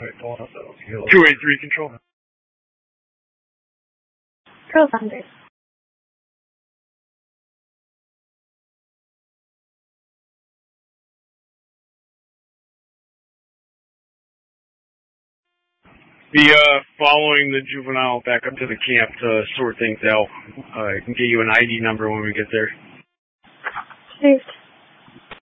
283 control. Control Founders. Be following the juvenile back up to the camp to sort things out. I can get you an ID number when we get there. Thanks.